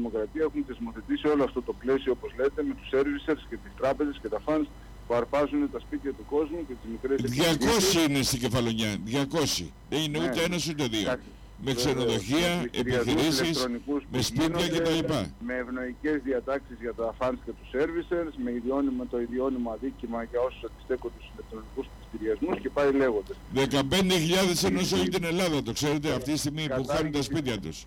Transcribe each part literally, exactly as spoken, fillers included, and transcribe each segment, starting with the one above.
Δημοκρατία έχουν θεσμοθετήσει όλο αυτό το πλαίσιο, όπως λέτε, με τους servicers και τις τράπεζες και τα funds που αρπάζουν τα σπίτια του κόσμου και τις μικρές επιχειρήσεις. διακόσιοι είναι στην Κεφαλονιά, διακόσιοι. Δεν είναι ούτε ναι, ένας ούτε δύο. Κάτι, με ξενοδοχεία, επιχειρήσεις, με σπίτια κτλ. Με ευνοϊκές διατάξεις για τα funds και τους servicers, με, ιδιώνυμο, το ιδιώνυμο αδίκημα για όσους αντιστέκονται στους ηλεκτρονικούς πληστηριασμούς και πάει λέγοντας. δεκαπέντε χιλιάδες ενός όλη την Ελλάδα, το ξέρετε, αυτή τη στιγμή που χάνουν τα σπίτια τους.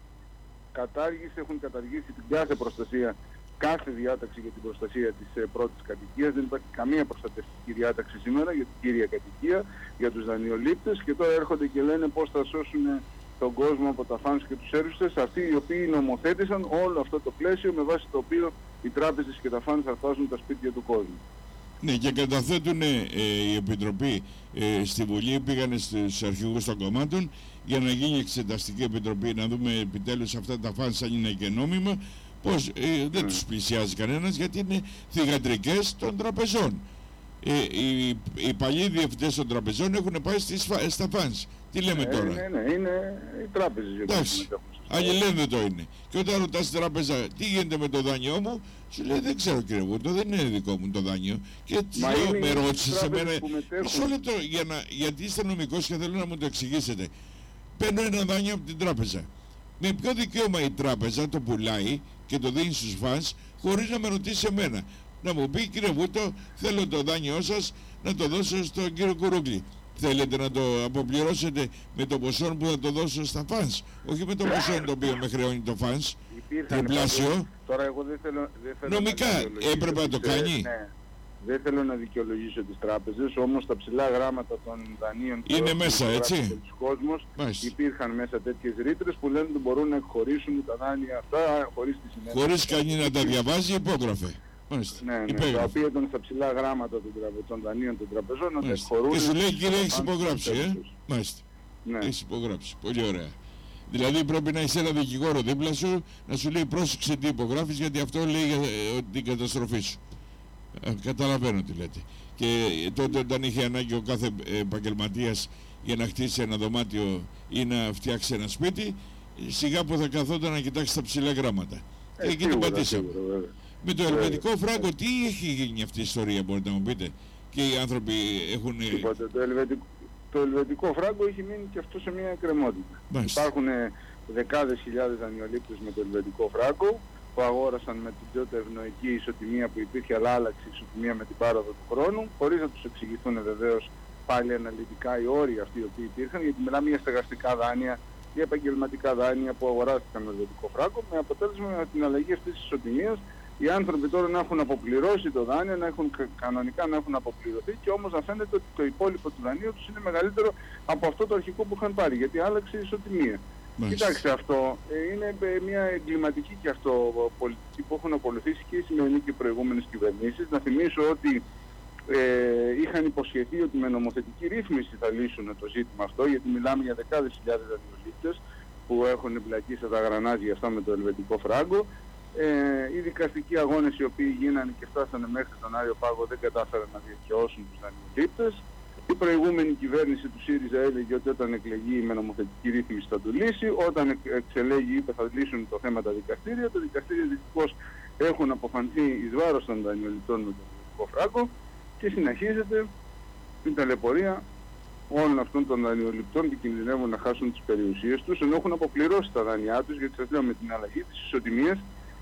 Κατάργηση, έχουν καταργήσει την κάθε προστασία, κάθε διάταξη για την προστασία της ε, πρώτης κατοικίας. Δεν υπάρχει καμία προστατευτική διάταξη σήμερα για την κύρια κατοικία, για τους δανειολήπτες, και τώρα έρχονται και λένε πώς θα σώσουν τον κόσμο από τα funds και τους services, αυτοί οι οποίοι νομοθέτησαν όλο αυτό το πλαίσιο με βάση το οποίο οι τράπεζες και τα funds αρπάζουν τα σπίτια του κόσμου. Ναι, και καταθέτουν ε, η Επιτροπή ε, στη Βουλή, πήγανε στους αρχηγούς των κομμάτων για να γίνει εξεταστική επιτροπή, να δούμε επιτέλους αυτά τα funds αν είναι και νόμιμα, πως ε, δεν mm. τους πλησιάζει κανένας, γιατί είναι θυγατρικές των τραπεζών. Ε, οι, οι παλιοί διευθυντές των τραπεζών έχουν πάει στις, στα funds. Τι λέμε ε, τώρα? Ναι, ναι, είναι οι τράπεζες. Εντάξει, αλληλένδετο είναι. Και όταν ρωτάς την τράπεζα τι γίνεται με το δάνειό μου, σου λέει δεν ξέρω κύριε Βούτο, δεν είναι δικό μου το δάνειο. Και της λέω, με ρώτησε σε μένα, μισό λεπτό, για να, γιατί είστε νομικός και θέλω να μου το εξηγήσετε. Παίρνω ένα δάνειο από την τράπεζα. Με ποιο δικαίωμα η τράπεζα το πουλάει και το δίνει στους φανς χωρίς να με ρωτήσει εμένα? Να μου πει κύριε Βούτο, θέλω το δάνειό σας να το δώσω στον κύριο Κουρούκλη. Θέλετε να το αποπληρώσετε με το ποσό που θα το δώσω στα φανς, όχι με το ποσό το οποίο με χρεώνει το φανς, τριπλάσιο. Τώρα εγώ δεν θέλω, δεν θέλω νομικά να έπρεπε να το κάνει. Ναι. Δεν θέλω να δικαιολογήσω τις τράπεζες, όμως τα ψηλά γράμματα των δανείων είναι μέσα, έτσι. Του κόσμος, υπήρχαν μέσα τέτοιες ρήτρες που λένε ότι μπορούν να εκχωρήσουν τα δάνεια αυτά χωρίς τη συνέντευξη. Χωρίς κανεί να τα διαβάζει, υπόγραφε. Μάλιστα. Ναι, ναι, τα οποία ήταν στα ψηλά γράμματα των, των δανείων των τραπεζών να τα εκχωρούν. Και σου λέει κύριε έχεις υπογράψει, ε? Μάλιστα. Ναι. Έχεις υπογράψει. Πολύ ωραία. Δηλαδή πρέπει να έχεις ένα δικηγόρο δίπλα σου να σου λέει πρόσεξε τι υπογράφεις, γιατί αυτό λέει για ε, την καταστροφή σου. Ε, καταλαβαίνω τι λέτε. Και τότε όταν είχε ανάγκη ο κάθε επαγγελματίας για να χτίσει ένα δωμάτιο ή να φτιάξει ένα σπίτι, σιγά που θα καθόταν να κοιτάξει τα ψηλά γράμματα. Ε, εκεί την πατήσαμε. Σίγουρα, με το ελβετικό φράγκο τι έχει γίνει αυτή η ιστορία, μπορείτε να μου πείτε? Και οι άνθρωποι έχουν... Είπατε, το, ελβετικό, το ελβετικό φράγκο έχει μείνει και αυτό σε μια εκκρεμότητα. Υπάρχουν δεκάδες χιλιάδες δανειολήπτες με το ελβετικό φράγκο που αγόρασαν με την τότε ευνοϊκή ισοτιμία που υπήρχε, αλλά άλλαξε η ισοτιμία με την πάροδο του χρόνου, χωρίς να τους εξηγηθούν βεβαίως πάλι αναλυτικά οι όροι αυτοί οι οποίοι υπήρχαν, γιατί μιλάμε για στεγαστικά δάνεια, για επαγγελματικά δάνεια που αγοράστηκαν με ελβετικό φράγκο, με αποτέλεσμα με την αλλαγή αυτής της ισοτιμίας οι άνθρωποι τώρα να έχουν αποπληρώσει το δάνειο, να έχουν κανονικά να έχουν αποπληρωθεί, και όμως να φαίνεται ότι το υπόλοιπο του δανείου τους είναι μεγαλύτερο από αυτό το αρχικό που είχαν πάρει, γιατί άλλαξε η ισοτιμία. Μάλιστα. Κοιτάξτε, αυτό ε, είναι μια εγκληματική και αυτό πολιτική που έχουν ακολουθήσει και οι σημερινοί και οι προηγούμενες κυβερνήσεις. Να θυμίσω ότι ε, είχαν υποσχεθεί ότι με νομοθετική ρύθμιση θα λύσουν το ζήτημα αυτό, γιατί μιλάμε για δεκάδες χιλιάδες δανειολήπτες που έχουν εμπλακεί σε τα γρανάζια αυτά με το ελβετικό φράγκο. Ε, οι δικαστικοί αγώνες οι οποίοι γίνανε και φτάσανε μέχρι τον Άριο Πάγο δεν κατάφεραν να δικαιώσουν τους δανειολήπτες. Η προηγούμενη κυβέρνηση του ΣΥΡΙΖΑ έλεγε ότι όταν εκλεγεί με νομοθετική ρύθμιση θα του λύσει. Όταν εξελέγει είπε θα λύσουν το θέμα τα δικαστήρια. Το δικαστήριο δυστυχώς έχουν αποφανθεί εις βάρος των δανειοληπτών με τον ελβετικό φράγκο και συνεχίζεται την ταλαιπωρία όλων αυτών των δανειοληπτών και κινδυνεύουν να χάσουν τις περιουσίες τους, ενώ έχουν αποπληρώσει τα δάνειά τους, γιατί σας λέω με την αλλαγή της ισοτιμίας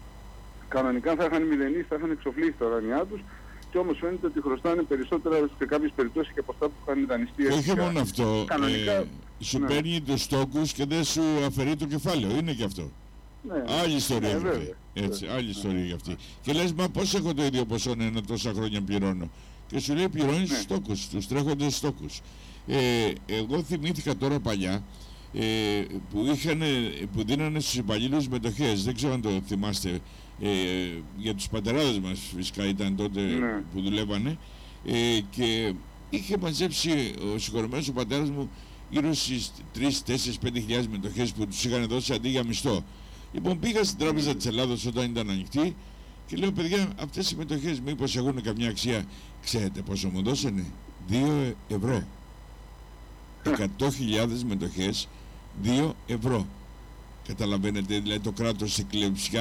κανονικά θα είχαν μηδενίσει, θα είχαν εξοφλήσει τα δάνειά τους, και όμως φαίνεται ότι χρωστάνε περισσότερα σε κάποιες περιπτώσεις και από αυτά που είχαν δανειστεί. Όχι μόνο αυτό, κανονικά, ε, σου ναι. παίρνει τους στόκους και δεν σου αφαιρεί το κεφάλαιο, είναι και αυτό. Ναι, άλλη ιστορία, ναι, βέβαια, έτσι, άλλη ιστορία ναι. για αυτή. Και λες, μα πώς έχω το ίδιο ποσό ένα τόσα χρόνια πληρώνω? Και σου λέει πληρώνεις τους ναι. στόκους, τους τρέχοντες στόκους. Ε, εγώ θυμήθηκα τώρα παλιά ε, που, είχαν, που δίνανε στους υπαλλήλους μετοχές, δεν ξέρω αν το θυμάστε, ε, για τους πατεράδες μας φυσικά ήταν τότε ναι. που δουλεύανε, ε, και είχε μαζέψει ο συγχωρεμένος ο πατέρας μου γύρω στις τρεις, τέσσερις, πέντε χιλιάδες μετοχές που τους είχαν δώσει αντί για μισθό. Λοιπόν, πήγα στην Τράπεζα της Ελλάδος όταν ήταν ανοιχτή και λέω, παιδιά, αυτές οι μετοχές μήπως έχουν καμιά αξία? Ξέρετε πόσο μου δώσανε? Δύο ευρώ. εκατό χιλιάδες μετοχές, δύο ευρώ. Καταλαβαίνετε, δηλαδή το κράτος σε κλεψιά